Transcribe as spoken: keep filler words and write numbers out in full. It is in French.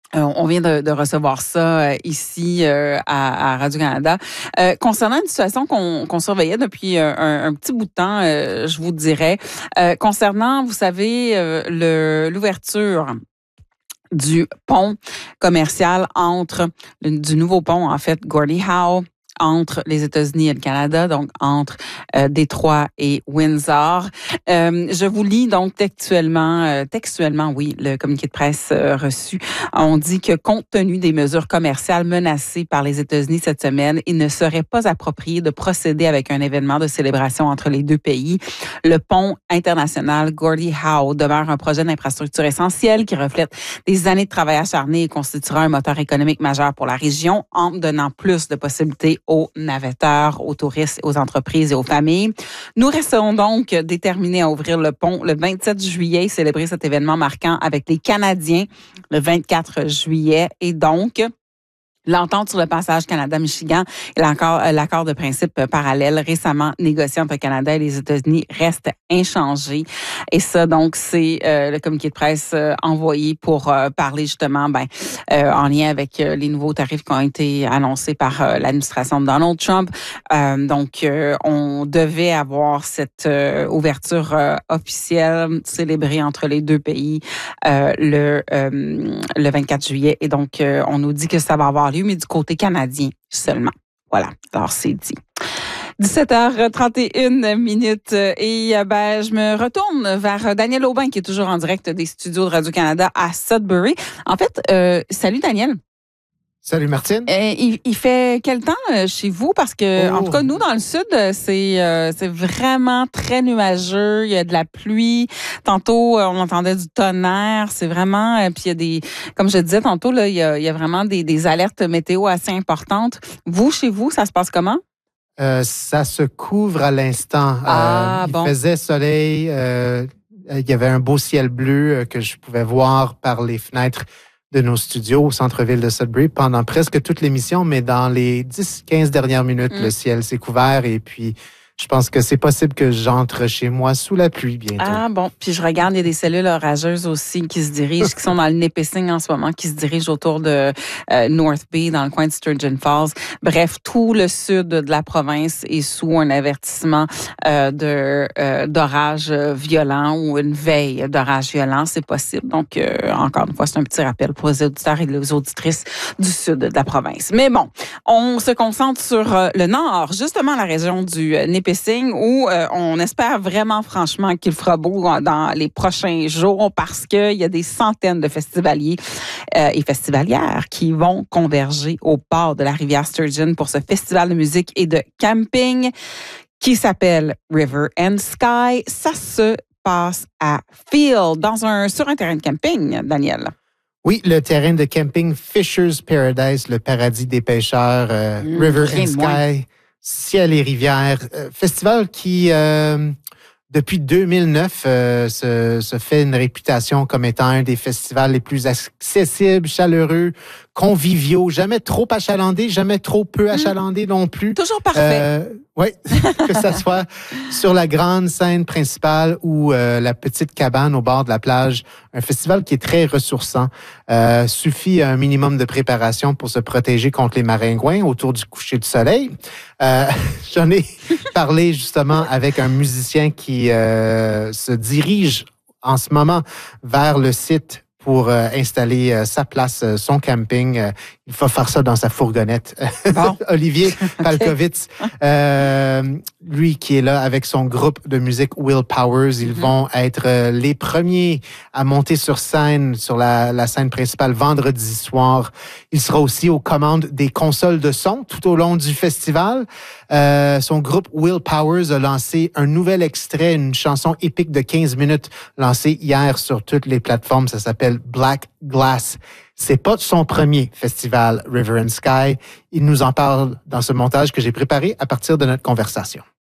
Euh, on vient de, de recevoir ça euh, ici euh, à, à Radio-Canada. Euh, concernant une situation qu'on, qu'on surveillait depuis euh, un, un petit bout de temps, euh, je vous dirais, euh, concernant, vous savez, euh, le, l'ouverture du pont commercial entre, le, du nouveau pont, en fait, Gordie Howe, entre les États-Unis et le Canada, donc entre euh, Détroit et Windsor. Euh, je vous lis donc textuellement, euh, textuellement, oui, le communiqué de presse euh, reçu. On dit que compte tenu des mesures commerciales menacées par les États-Unis cette semaine, il ne serait pas approprié de procéder avec un événement de célébration entre les deux pays. Le pont international Gordie Howe demeure un projet d'infrastructure essentiel qui reflète des années de travail acharné et constituera un moteur économique majeur pour la région en donnant plus de possibilités aux navetteurs, aux touristes, aux entreprises et aux familles. Nous restons donc déterminés à ouvrir le pont le vingt-sept juillet, célébrer cet événement marquant avec les Canadiens le vingt-quatre juillet et donc l'entente sur le passage Canada-Michigan et l'accord, l'accord de principe parallèle récemment négocié entre le Canada et les États-Unis reste inchangé. Et ça, donc, c'est euh, le communiqué de presse euh, envoyé pour euh, parler justement ben, euh, en lien avec euh, les nouveaux tarifs qui ont été annoncés par euh, l'administration de Donald Trump. Euh, donc, euh, on devait avoir cette euh, ouverture euh, officielle célébrée entre les deux pays euh, le, euh, le vingt-quatre juillet. Et donc, euh, on nous dit que ça va avoir lieu, mais du côté canadien seulement. Voilà, alors c'est dit. dix-sept heures trente et une minutes et ben je me retourne vers Daniel Aubin qui est toujours en direct des studios de Radio-Canada à Sudbury. En fait, euh, salut Daniel. Salut Martine. Euh, il, il fait quel temps euh, chez vous? Parce que, oh. en tout cas, nous, dans le sud, c'est euh, c'est vraiment très nuageux. Il y a de la pluie. Tantôt, euh, on entendait du tonnerre. C'est vraiment... Euh, puis il y a des... Comme je disais tantôt, là, il y a, il y a vraiment des, des alertes météo assez importantes. Vous, chez vous, ça se passe comment? Euh, ça se couvre à l'instant. Ah, euh, il bon. faisait soleil. Euh, il y avait un beau ciel bleu que je pouvais voir par les fenêtres de nos studios au centre-ville de Sudbury pendant presque toute l'émission, mais dans les dix quinze dernières minutes, mm. le ciel s'est couvert et puis je pense que c'est possible que j'entre chez moi sous la pluie bientôt. Ah bon, puis je regarde, il y a des cellules orageuses aussi qui se dirigent, qui sont dans le Nipissing en ce moment, qui se dirigent autour de euh, North Bay, dans le coin de Sturgeon Falls. Bref, tout le sud de la province est sous un avertissement euh, de euh, d'orage violent ou une veille d'orage violent, c'est possible. Donc, euh, encore une fois, c'est un petit rappel pour les auditeurs et les auditrices du sud de la province. Mais bon, on se concentre sur euh, le nord, justement la région du euh, Nipissing, où euh, on espère vraiment franchement qu'il fera beau dans les prochains jours parce qu'il y a des centaines de festivaliers euh, et festivalières qui vont converger au port de la rivière Sturgeon pour ce festival de musique et de camping qui s'appelle River and Sky. Ça se passe à Field, dans un, sur un terrain de camping, Daniel. Oui, le terrain de camping Fisher's Paradise, le paradis des pêcheurs, euh, mmh, River and Sky. Ciel et rivières, euh, festival qui, euh, depuis deux mille neuf, euh, se, se fait une réputation comme étant un des festivals les plus accessibles, chaleureux, conviviaux, jamais trop achalandés, jamais trop peu achalandés non plus. Toujours parfait. Euh, oui, que ça soit sur la grande scène principale ou euh, la petite cabane au bord de la plage. Un festival qui est très ressourçant. Euh, suffit un minimum de préparation pour se protéger contre les maringouins autour du coucher du soleil. Euh, j'en ai parlé justement avec un musicien qui euh, se dirige en ce moment vers le site pour euh, installer euh, sa place, euh, son camping. Euh, il va faire ça dans sa fourgonnette. Bon. Olivier Palkovitz, euh, lui qui est là avec son groupe de musique Will Powers, ils mm-hmm. vont être euh, les premiers à monter sur scène, sur la, la scène principale vendredi soir. Il sera aussi aux commandes des consoles de son tout au long du festival. Euh, son groupe Will Powers a lancé un nouvel extrait, une chanson épique de quinze minutes lancée hier sur toutes les plateformes. Ça s'appelle Black Glass. C'est pas son premier festival River and Sky. Il nous en parle dans ce montage que j'ai préparé à partir de notre conversation.